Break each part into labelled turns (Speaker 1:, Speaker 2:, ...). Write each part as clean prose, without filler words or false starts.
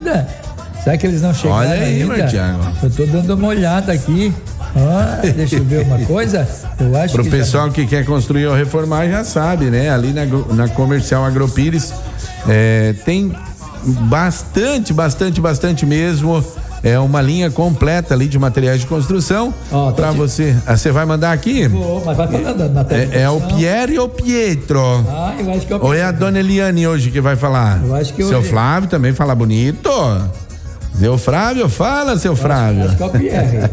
Speaker 1: ainda? Será que eles não chegaram ainda?
Speaker 2: Olha aí, Martiago.
Speaker 1: Eu tô dando uma olhada aqui. Deixa eu ver uma coisa. Eu acho
Speaker 2: Pro
Speaker 1: que
Speaker 2: pessoal que quer construir ou reformar já sabe, né? Ali na Comercial Agropires tem bastante mesmo. É uma linha completa ali de materiais de construção. Pra você. Você vai mandar aqui?
Speaker 1: Vou, mas vai falando na tela.
Speaker 2: É o Pierre ou Pietro?
Speaker 1: Eu acho que é o Pietro.
Speaker 2: Ou é a dona Eliane hoje que vai falar?
Speaker 1: Eu acho que
Speaker 2: Seu Flávio também fala bonito. Seu Flávio, fala, seu Flávio.
Speaker 1: Acho que é o Pierre.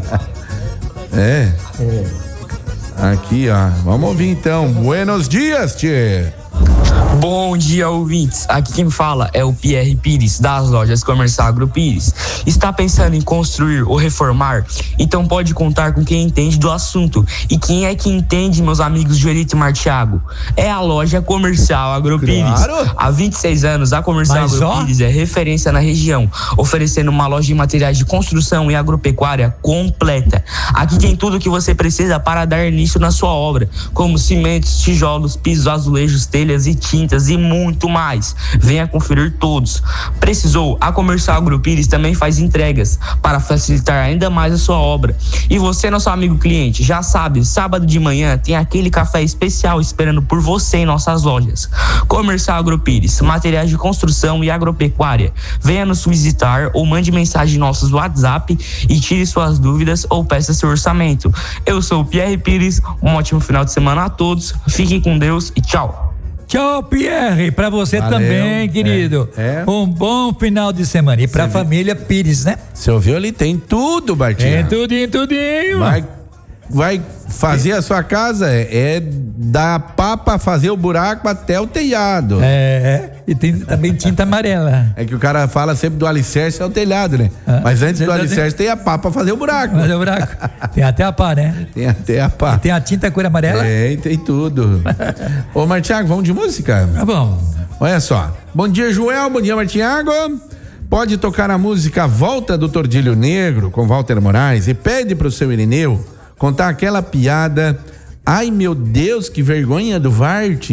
Speaker 2: Aqui, ó. Vamos ouvir então. Buenos dias, tchê.
Speaker 3: Bom dia, ouvintes. Aqui quem fala é o Pierre Pires, das lojas Comercial Agropires. Está pensando em construir ou reformar? Então pode contar com quem entende do assunto. E quem é que entende, meus amigos Joelito e Martiago? É a loja Comercial Agropires.
Speaker 2: Claro.
Speaker 3: Há 26 anos, a Comercial Agropires é referência na região, oferecendo uma loja de materiais de construção e agropecuária completa. Aqui tem tudo o que você precisa para dar início na sua obra, como cimentos, tijolos, pisos, azulejos, telhas e tintas e muito mais. Venha conferir todos. Precisou? A Comercial Agropires também faz entregas para facilitar ainda mais a sua obra. E você, nosso amigo cliente, já sabe, sábado de manhã tem aquele café especial esperando por você em nossas lojas. Comercial Agropires, materiais de construção e agropecuária. Venha nos visitar ou mande mensagem em nossos WhatsApp e tire suas dúvidas ou peça seu orçamento. Eu sou o Pierre Pires, um ótimo final de semana a todos, fiquem com Deus e tchau.
Speaker 1: Tchau, Pierre, pra você também, querido. Um bom final de semana. E pra família Pires, né?
Speaker 2: Você ouviu ali? Tem tudo, Bartinho.
Speaker 1: Tem tudinho.
Speaker 2: Vai fazer a sua casa, da pá pra fazer o buraco até o telhado.
Speaker 1: E tem também tinta amarela.
Speaker 2: É que o cara fala sempre do alicerce ao telhado, né? Mas antes do alicerce tem a pá pra fazer o buraco.
Speaker 1: Tem até a pá, né?
Speaker 2: Tem até a pá.
Speaker 1: E tem a tinta cor amarela?
Speaker 2: Tem tudo. Ô, Martiago, vamos de música?
Speaker 1: Tá bom.
Speaker 2: Olha só. Bom dia, Joel. Bom dia, Martiago. Pode tocar a música Volta do Tordilho Negro com Walter Moraes e pede pro seu Irineu contar aquela piada. Ai, meu Deus, que vergonha do Vart.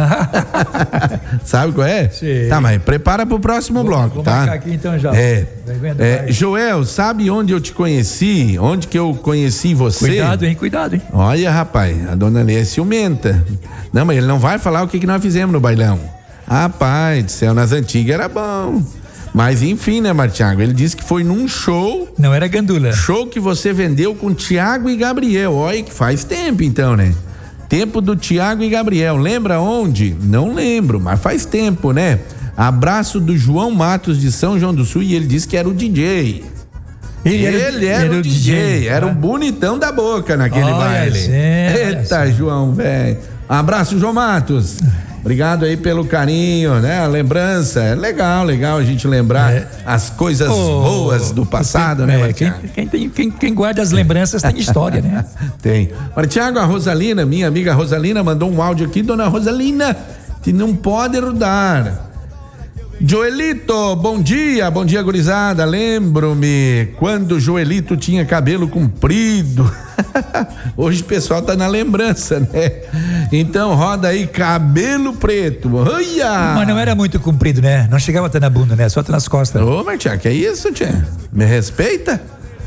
Speaker 2: Sabe qual é?
Speaker 1: Sim.
Speaker 2: Tá, mas prepara pro próximo bloco,
Speaker 1: vou
Speaker 2: tá?
Speaker 1: marcar aqui então já.
Speaker 2: Joel, sabe onde eu te conheci? Onde que eu conheci você?
Speaker 1: Cuidado, hein?
Speaker 2: Olha, rapaz, a dona Lê é ciumenta. Não, mas ele não vai falar o que nós fizemos no bailão. Rapaz do céu, nas antigas era bom. Mas enfim, né, Martiago? Ele disse que foi num show.
Speaker 1: Não era gandula.
Speaker 2: Show que você vendeu com Tiago e Gabriel. Olha que faz tempo então, né? Tempo do Tiago e Gabriel. Lembra onde? Não lembro, mas faz tempo, né? Abraço do João Matos de São João do Sul e ele disse que era o DJ. Ele era o DJ, era o bonitão da boca naquele baile. Eita, João, velho. Abraço, João Matos. Obrigado aí pelo carinho, né? A lembrança. É legal a gente lembrar as coisas boas do passado, né, Martiago?
Speaker 1: Quem guarda as lembranças tem história, né?
Speaker 2: Tem. Martiago, a Rosalina, minha amiga Rosalina, mandou um áudio aqui, dona Rosalina, que não pode rodar. Joelito, bom dia, gurizada. Lembro-me quando o Joelito tinha cabelo comprido. Hoje o pessoal tá na lembrança, né? Então roda aí, cabelo preto. Olha!
Speaker 1: Mas não era muito comprido, né? Não chegava até na bunda, né? Só até nas costas.
Speaker 2: Ô, Martiago, que é isso, tchê? Me respeita?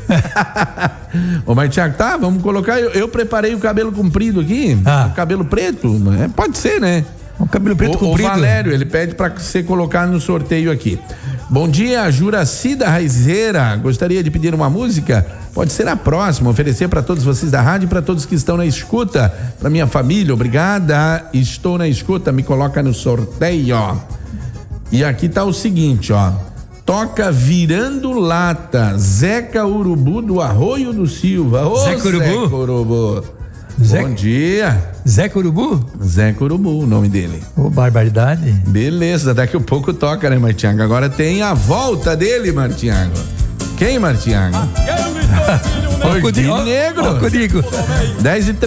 Speaker 2: Ô, Martiago, tá? Vamos colocar. Eu preparei o cabelo comprido aqui. O cabelo preto. Pode ser, né?
Speaker 1: Um cabelo preto comprido.
Speaker 2: O Valério, ele pede pra você colocar no sorteio aqui. Bom dia, Juracida Raizeira. Gostaria de pedir uma música? Pode ser a próxima. Oferecer para todos vocês da rádio e para todos que estão na escuta. Para minha família, obrigada. Estou na escuta, me coloca no sorteio, ó. E aqui tá o seguinte, ó. Toca Virando Lata, Zeca Urubu do Arroio do Silva. Ô, Zeca Urubu. Bom dia.
Speaker 1: Zeca Urubu?
Speaker 2: Zeca Urubu, o nome dele.
Speaker 1: Ô, barbaridade.
Speaker 2: Beleza, daqui a pouco toca, né, Martiago? Agora tem a volta dele, Martiago. Quem, Martiago?
Speaker 1: Tordilho
Speaker 2: Negro.
Speaker 1: 10h03.